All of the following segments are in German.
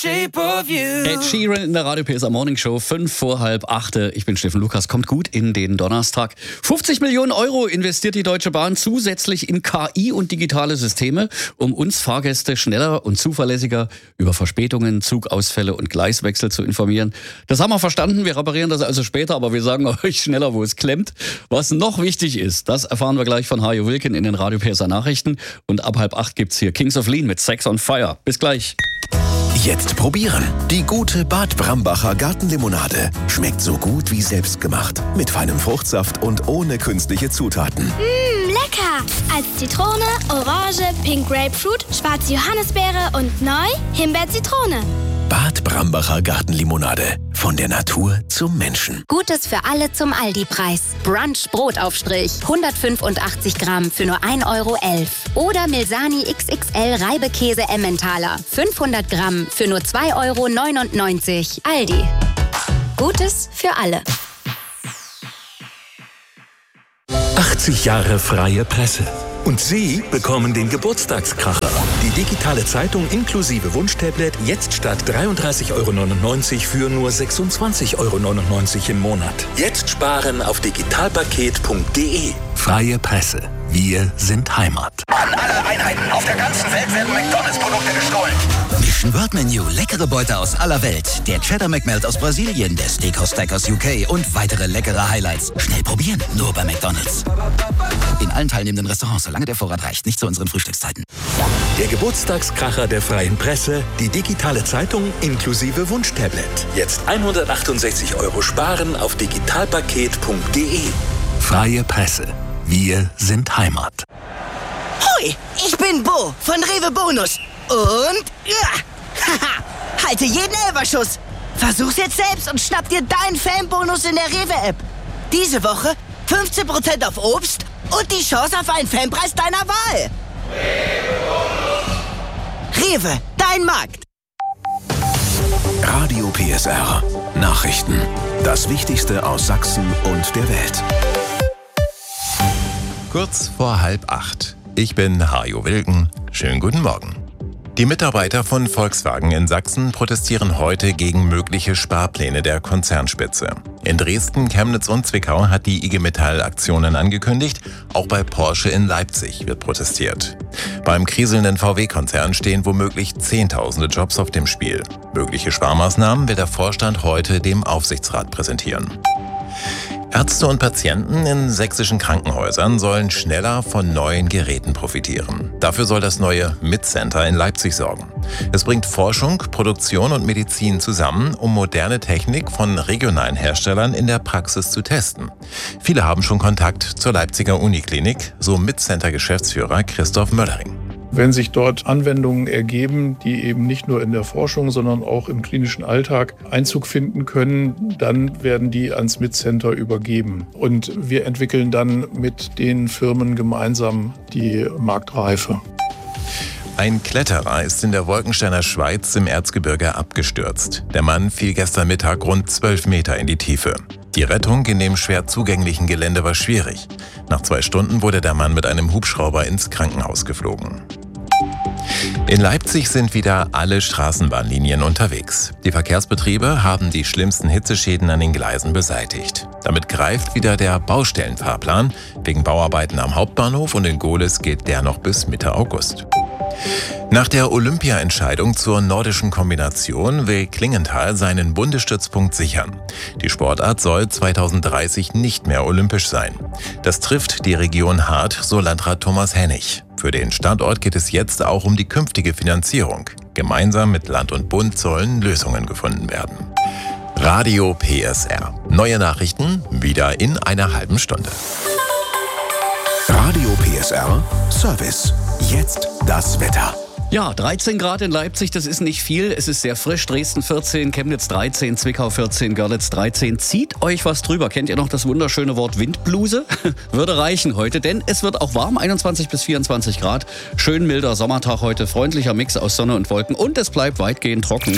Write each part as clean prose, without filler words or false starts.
shape of you. Ed Sheeran in der Radio PSA Morning Show, 5 vor halb 8. Ich bin Steffen Lukas, kommt gut in den Donnerstag. 50 Millionen Euro investiert die Deutsche Bahn zusätzlich in KI und digitale Systeme, um uns Fahrgäste schneller und zuverlässiger über Verspätungen, Zugausfälle und Gleiswechsel zu informieren. Das haben wir verstanden, wir reparieren das also später, aber wir sagen euch schneller, wo es klemmt. Was noch wichtig ist, das erfahren wir gleich von Hajo Wilken in den Radio PSA Nachrichten. Und ab halb 8 gibt's hier Kings of Lean mit Sex on Fire. Bis gleich. Jetzt probieren. Die gute Bad Brambacher Gartenlimonade. Schmeckt so gut wie selbstgemacht. Mit feinem Fruchtsaft und ohne künstliche Zutaten. Lecker! Als Zitrone, Orange, Pink Grapefruit, schwarze Johannisbeere und neu Himbeer-Zitrone. Bad Brambacher Gartenlimonade. Von der Natur zum Menschen. Gutes für alle zum Aldi-Preis. Brunch Brotaufstrich. 185 Gramm für nur 1,11 Euro. Oder Milsani XXL Reibekäse Emmentaler. 500 Gramm für nur 2,99 Euro. Aldi. Gutes für alle. 80 Jahre freie Presse. Und Sie bekommen den Geburtstagskracher. Die digitale Zeitung inklusive Wunschtablet jetzt statt 33,99 € für nur 26,99 € im Monat. Jetzt sparen auf digitalpaket.de. Freie Presse. Wir sind Heimat. An alle Einheiten auf der ganzen Welt werden McDonalds-Produkte gestohlen. Mission Word Menu, leckere Beute aus aller Welt. Der Cheddar McMelt aus Brasilien, der Steakhouse Stack aus UK und weitere leckere Highlights. Schnell probieren, nur bei McDonalds. In allen teilnehmenden Restaurants, solange der Vorrat reicht, nicht zu unseren Frühstückszeiten. Der Geburtstagskracher der freien Presse, die digitale Zeitung inklusive Wunschtablet. Jetzt 168 € sparen auf digitalpaket.de. Freie Presse. Wir sind Heimat. Hoi, ich bin Bo von Rewe Bonus. Und halte jeden Elferschuss. Versuch's jetzt selbst und schnapp dir deinen Fanbonus in der Rewe-App. Diese Woche 15% auf Obst und die Chance auf einen Fanpreis deiner Wahl. Rewe, dein Markt. Radio PSR. Nachrichten. Das Wichtigste aus Sachsen und der Welt. Kurz vor 7:30. Ich bin Hajo Wilken. Schönen guten Morgen. Die Mitarbeiter von Volkswagen in Sachsen protestieren heute gegen mögliche Sparpläne der Konzernspitze. In Dresden, Chemnitz und Zwickau hat die IG Metall Aktionen angekündigt. Auch bei Porsche in Leipzig wird protestiert. Beim kriselnden VW-Konzern stehen womöglich Zehntausende Jobs auf dem Spiel. Mögliche Sparmaßnahmen will der Vorstand heute dem Aufsichtsrat präsentieren. Ärzte und Patienten in sächsischen Krankenhäusern sollen schneller von neuen Geräten profitieren. Dafür soll das neue MIT-Center in Leipzig sorgen. Es bringt Forschung, Produktion und Medizin zusammen, um moderne Technik von regionalen Herstellern in der Praxis zu testen. Viele haben schon Kontakt zur Leipziger Uniklinik, so MIT-Center-Geschäftsführer Christoph Möllering. Wenn sich dort Anwendungen ergeben, die eben nicht nur in der Forschung, sondern auch im klinischen Alltag Einzug finden können, dann werden die ans MIT-Center übergeben. Und wir entwickeln dann mit den Firmen gemeinsam die Marktreife. Ein Kletterer ist in der Wolkensteiner Schweiz im Erzgebirge abgestürzt. Der Mann fiel gestern Mittag rund 12 Meter in die Tiefe. Die Rettung in dem schwer zugänglichen Gelände war schwierig. Nach 2 Stunden wurde der Mann mit einem Hubschrauber ins Krankenhaus geflogen. In Leipzig sind wieder alle Straßenbahnlinien unterwegs. Die Verkehrsbetriebe haben die schlimmsten Hitzeschäden an den Gleisen beseitigt. Damit greift wieder der Baustellenfahrplan. Wegen Bauarbeiten am Hauptbahnhof und in Gohlis geht der noch bis Mitte August. Nach der Olympia-Entscheidung zur nordischen Kombination will Klingenthal seinen Bundesstützpunkt sichern. Die Sportart soll 2030 nicht mehr olympisch sein. Das trifft die Region hart, so Landrat Thomas Hennig. Für den Standort geht es jetzt auch um die künftige Finanzierung. Gemeinsam mit Land und Bund sollen Lösungen gefunden werden. Radio PSR. Neue Nachrichten wieder in einer halben Stunde. Radio PSR Service. Jetzt das Wetter. Ja, 13 Grad in Leipzig, das ist nicht viel. Es ist sehr frisch. Dresden 14, Chemnitz 13, Zwickau 14, Görlitz 13. Zieht euch was drüber. Kennt ihr noch das wunderschöne Wort Windbluse? Würde reichen heute, denn es wird auch warm, 21 bis 24 Grad. Schön milder Sommertag heute, freundlicher Mix aus Sonne und Wolken und es bleibt weitgehend trocken.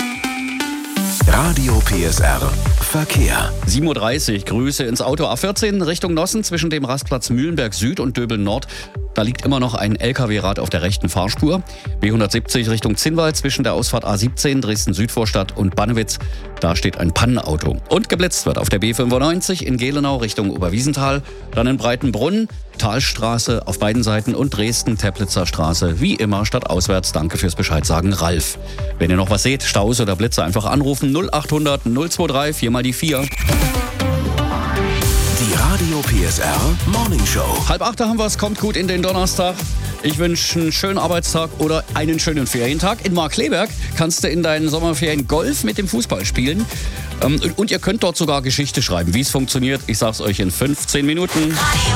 Radio PSR Verkehr. 7:30 Uhr, Grüße ins Auto A14 Richtung Nossen zwischen dem Rastplatz Mühlenberg Süd und Döbeln Nord. Da liegt immer noch ein LKW-Rad auf der rechten Fahrspur. B170 Richtung Zinnwald zwischen der Ausfahrt A17 Dresden-Südvorstadt und Bannewitz. Da steht ein Pannenauto. Und geblitzt wird auf der B95 in Gelenau Richtung Oberwiesenthal. Dann in Breitenbrunn, Talstraße auf beiden Seiten und Dresden-Teplitzer Straße. Wie immer stadtauswärts. Danke fürs Bescheid sagen, Ralf. Wenn ihr noch was seht, Staus oder Blitze, einfach anrufen 0800 023 4 mal die 4. Die Radio PSR Morning Show. 7:30 haben wir es, kommt gut in den Donnerstag. Ich wünsche einen schönen Arbeitstag oder einen schönen Ferientag. In Markkleeberg kannst du in deinen Sommerferien Golf mit dem Fußball spielen. Und ihr könnt dort sogar Geschichte schreiben, wie es funktioniert. Ich sag's euch in 15 Minuten.